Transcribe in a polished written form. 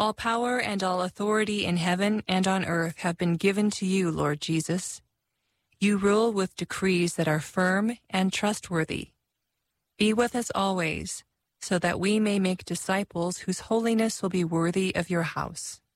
All power and all authority in heaven and on earth have been given to you, Lord Jesus. You rule with decrees that are firm and trustworthy. Be with us always, so that we may make disciples whose holiness will be worthy of your house.